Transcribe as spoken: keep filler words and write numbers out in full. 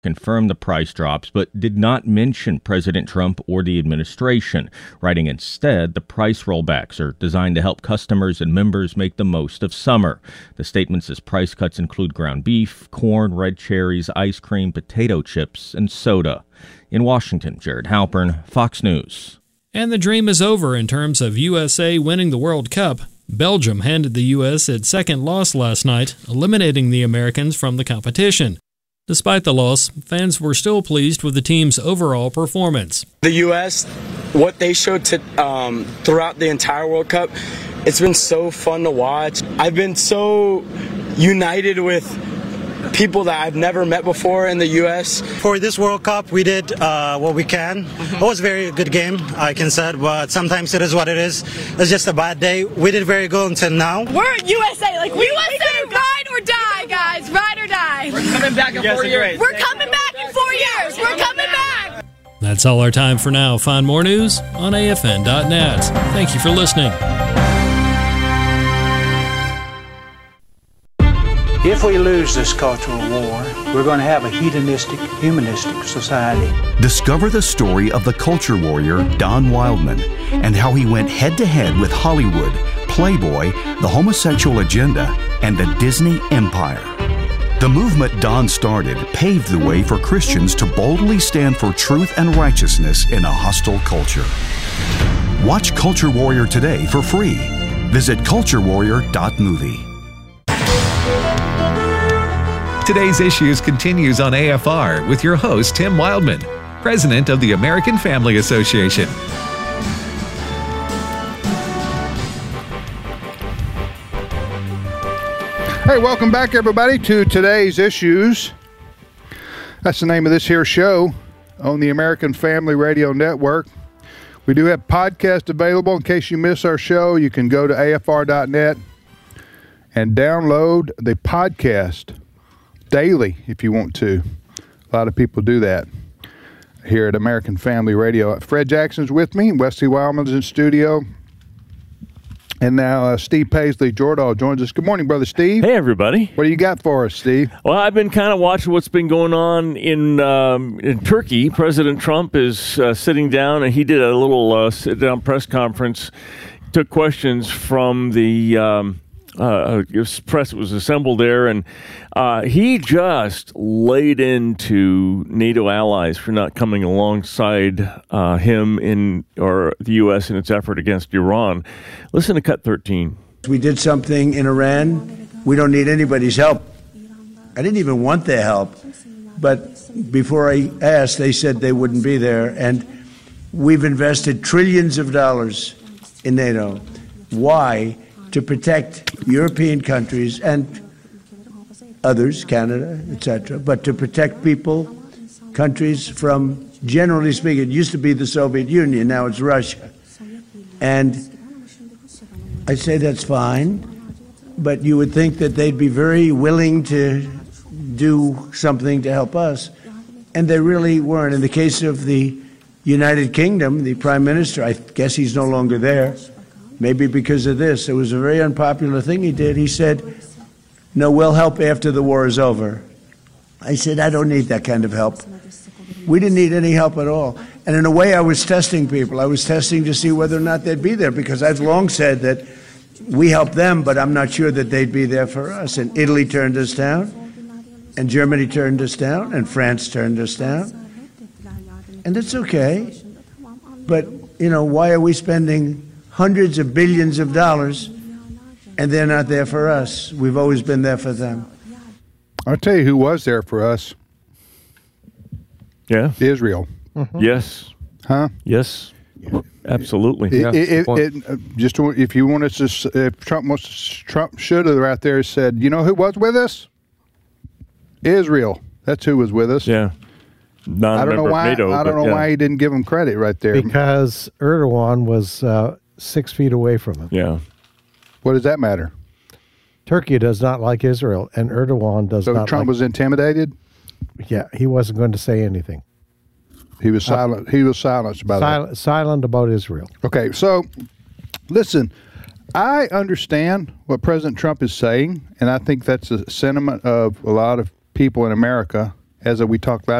confirmed the price drops, but did not mention President Trump or the administration, writing instead the price rollbacks are designed to help customers and members make the most of summer. The statement says price cuts include ground beef, corn, red cherries, ice cream, potato chips, and soda. In Washington, Jared Halpern, Fox News. And the dream is over in terms of U S A winning the World Cup. Belgium handed the U S its second loss last night, eliminating the Americans from the competition. Despite the loss, fans were still pleased with the team's overall performance. The U S, what they showed to um, throughout the entire World Cup, it's been so fun to watch. I've been so united with people that I've never met before in the U S. For this World Cup, we did uh, what we can. It was a very good game, I can say, but sometimes it is what it is. It's just a bad day. We did very good until now. We're U S A, like we, U S A, ride or die, guys, ride or die. We're coming back in four years. We're coming back in four years. We're coming back. That's all our time for now. Find more news on A F N dot net. Thank you for listening. If we lose this cultural war, we're going to have a hedonistic, humanistic society. Discover the story of the culture warrior Don Wildman and how he went head-to-head with Hollywood, Playboy, the homosexual agenda, and the Disney Empire. The movement Don started paved the way for Christians to boldly stand for truth and righteousness in a hostile culture. Watch Culture Warrior today for free. Visit culture warrior dot movie. Today's Issues continues on A F R with your host, Tim Wildman, president of the American Family Association. Hey, welcome back, everybody, to Today's Issues. That's the name of this here show on the American Family Radio Network. We do have podcasts available. In case you miss our show, you can go to A F R dot net and download the podcast daily if you want to. A lot of people do that here at American Family Radio. Fred Jackson's with me. Wesley Wildman's in studio. And now uh, Steve Paisley Jordahl joins us. Good morning, Brother Steve. Hey, everybody. What do you got for us, Steve? Well, I've been kind of watching what's been going on in um, in Turkey. President Trump is uh, sitting down, and he did a little uh, sit-down press conference, took questions from the um, uh, press that was assembled there, and uh, he just laid into NATO allies for not coming alongside uh, him in or the U S in its effort against Iran. Listen to cut thirteen. We did something in Iran. We don't need anybody's help. I didn't even want their help. But before I asked, they said they wouldn't be there. And we've invested trillions of dollars in NATO. Why? To protect European countries and others, Canada, et cetera, but to protect people, countries from, generally speaking, it used to be the Soviet Union, now it's Russia. And I say that's fine, but you would think that they'd be very willing to do something to help us, and they really weren't. In the case of the United Kingdom, the Prime Minister, I guess he's no longer there, maybe because of this. It was a very unpopular thing he did. He said, no, we'll help after the war is over. I said, I don't need that kind of help. We didn't need any help at all. And in a way, I was testing people. I was testing to see whether or not they'd be there, because I've long said that we helped them, but I'm not sure that they'd be there for us. And Italy turned us down, and Germany turned us down, and France turned us down. And it's okay. But, you know, why are we spending hundreds of billions of dollars and they're not there for us? We've always been there for them. I'll tell you who was there for us. Yeah. Israel. Mm-hmm. Yes. Huh? Yes. Absolutely. It, yeah. it, it, it, just if you want us to, if Trump wants, Trump should have out there said, you know who was with us? Israel. That's who was with us. Yeah. I don't know why. NATO, I don't know yeah. why he didn't give him credit right there. Because Erdogan was uh, six feet away from him. Yeah. What does that matter? Turkey does not like Israel, and Erdogan does so not. So Trump like, was intimidated. Yeah, he wasn't going to say anything. He was silent. Uh, he was silenced about silent, it. Silent about Israel. Okay, so listen, I understand what President Trump is saying, and I think that's a sentiment of a lot of people in America as we talked last